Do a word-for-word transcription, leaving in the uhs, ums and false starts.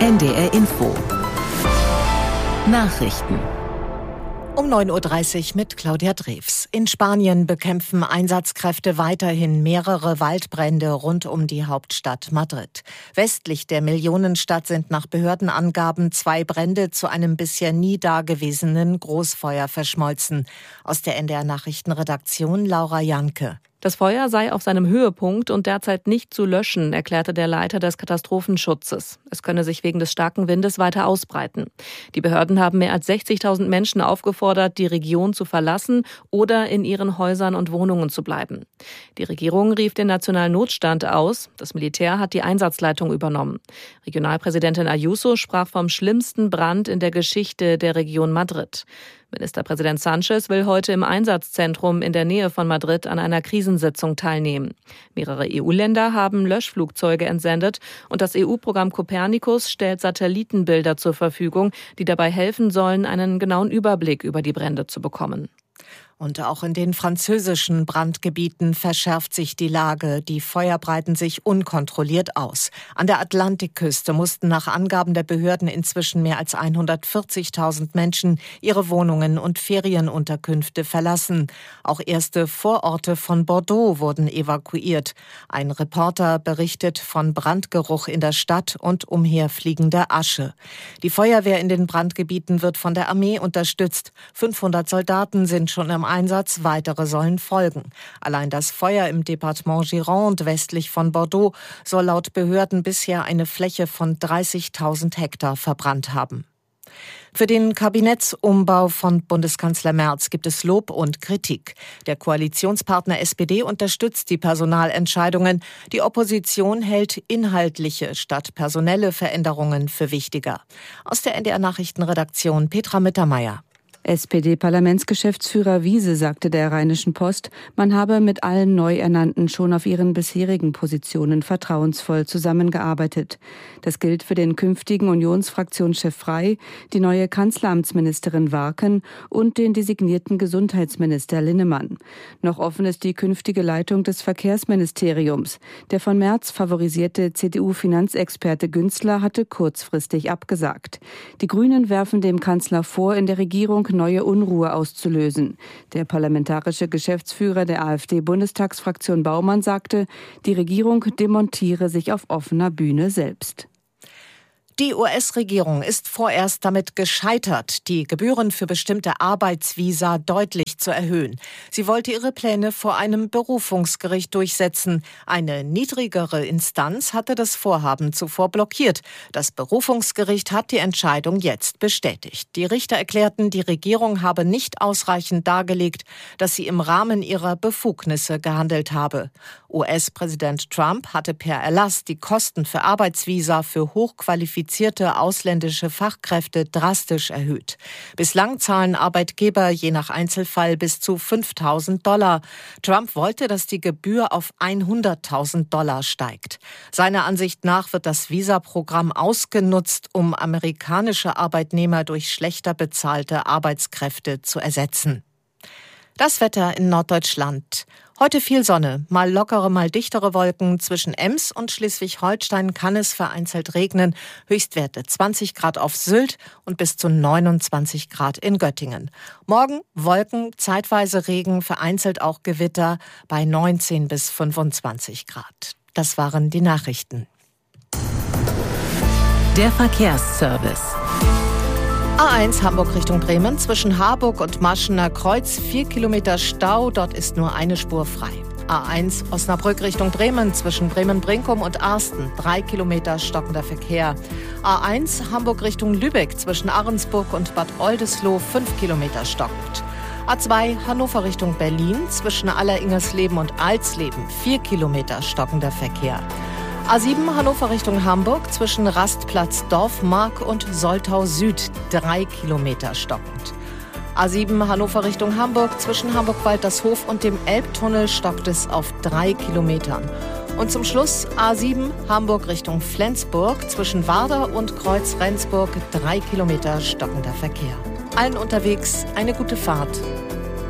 N D R Info Nachrichten um neun Uhr dreißig mit Claudia Drews. In Spanien bekämpfen Einsatzkräfte weiterhin mehrere Waldbrände rund um die Hauptstadt Madrid. Westlich der Millionenstadt sind nach Behördenangaben zwei Brände zu einem bisher nie dagewesenen Großfeuer verschmolzen. Aus der N D R-Nachrichtenredaktion Laura Janke. Das Feuer sei auf seinem Höhepunkt und derzeit nicht zu löschen, erklärte der Leiter des Katastrophenschutzes. Es könne sich wegen des starken Windes weiter ausbreiten. Die Behörden haben mehr als sechzigtausend Menschen aufgefordert, die Region zu verlassen oder in ihren Häusern und Wohnungen zu bleiben. Die Regierung rief den nationalen Notstand aus. Das Militär hat die Einsatzleitung übernommen. Regionalpräsidentin Ayuso sprach vom schlimmsten Brand in der Geschichte der Region Madrid. Ministerpräsident Sánchez will heute im Einsatzzentrum in der Nähe von Madrid an einer Krisensitzung teilnehmen. Mehrere E U-Länder haben Löschflugzeuge entsendet und das E U-Programm Copernicus stellt Satellitenbilder zur Verfügung, die dabei helfen sollen, einen genauen Überblick über die Brände zu bekommen. Und auch in den französischen Brandgebieten verschärft sich die Lage. Die Feuer breiten sich unkontrolliert aus. An der Atlantikküste mussten nach Angaben der Behörden inzwischen mehr als hundertvierzigtausend Menschen ihre Wohnungen und Ferienunterkünfte verlassen. Auch erste Vororte von Bordeaux wurden evakuiert. Ein Reporter berichtet von Brandgeruch in der Stadt und umherfliegender Asche. Die Feuerwehr in den Brandgebieten wird von der Armee unterstützt. fünfhundert Soldaten sind schon im Einsatz, weitere sollen folgen. Allein das Feuer im Departement Gironde westlich von Bordeaux soll laut Behörden bisher eine Fläche von dreißigtausend Hektar verbrannt haben. Für den Kabinettsumbau von Bundeskanzler Merz gibt es Lob und Kritik. Der Koalitionspartner S P D unterstützt die Personalentscheidungen. Die Opposition hält inhaltliche statt personelle Veränderungen für wichtiger. Aus der N D R-Nachrichtenredaktion Petra Mittermeier. S P D-Parlamentsgeschäftsführer Wiese sagte der Rheinischen Post, man habe mit allen Neuernannten schon auf ihren bisherigen Positionen vertrauensvoll zusammengearbeitet. Das gilt für den künftigen Unionsfraktionschef Frey, die neue Kanzleramtsministerin Warken und den designierten Gesundheitsminister Linnemann. Noch offen ist die künftige Leitung des Verkehrsministeriums. Der von Merz favorisierte C D U-Finanzexperte Günzler hatte kurzfristig abgesagt. Die Grünen werfen dem Kanzler vor, in der Regierung neue Unruhe auszulösen. Der parlamentarische Geschäftsführer der AfD-Bundestagsfraktion Baumann sagte, die Regierung demontiere sich auf offener Bühne selbst. Die U S-Regierung ist vorerst damit gescheitert, die Gebühren für bestimmte Arbeitsvisa deutlich zu erhöhen. Sie wollte ihre Pläne vor einem Berufungsgericht durchsetzen. Eine niedrigere Instanz hatte das Vorhaben zuvor blockiert. Das Berufungsgericht hat die Entscheidung jetzt bestätigt. Die Richter erklärten, die Regierung habe nicht ausreichend dargelegt, dass sie im Rahmen ihrer Befugnisse gehandelt habe. U S-Präsident Trump hatte per Erlass die Kosten für Arbeitsvisa für hochqualifizierte ausländische Fachkräfte drastisch erhöht. Bislang zahlen Arbeitgeber je nach Einzelfall bis zu fünftausend Dollar. Trump wollte, dass die Gebühr auf hunderttausend Dollar steigt. Seiner Ansicht nach wird das Visaprogramm ausgenutzt, um amerikanische Arbeitnehmer durch schlechter bezahlte Arbeitskräfte zu ersetzen. Das Wetter in Norddeutschland. Heute viel Sonne, mal lockere, mal dichtere Wolken. Zwischen Ems und Schleswig-Holstein kann es vereinzelt regnen. Höchstwerte zwanzig Grad auf Sylt und bis zu neunundzwanzig Grad in Göttingen. Morgen Wolken, zeitweise Regen, vereinzelt auch Gewitter bei neunzehn bis fünfundzwanzig Grad. Das waren die Nachrichten. Der Verkehrsservice. A eins Hamburg Richtung Bremen, zwischen Harburg und Maschener Kreuz, vier Kilometer Stau, dort ist nur eine Spur frei. A eins Osnabrück Richtung Bremen, zwischen Bremen-Brinkum und Arsten, drei Kilometer stockender Verkehr. A eins Hamburg Richtung Lübeck, zwischen Ahrensburg und Bad Oldesloe, fünf Kilometer stockend. A zwei Hannover Richtung Berlin, zwischen Alleringersleben und Alsleben, vier Kilometer stockender Verkehr. A sieben Hannover Richtung Hamburg, zwischen Rastplatz Dorfmark und Soltau Süd, drei Kilometer stockend. A sieben Hannover Richtung Hamburg, zwischen Hamburg-Waltershof und dem Elbtunnel stockt es auf drei Kilometern. Und zum Schluss A sieben Hamburg Richtung Flensburg, zwischen Warder und Kreuz Rendsburg, drei Kilometer stockender Verkehr. Allen unterwegs eine gute Fahrt.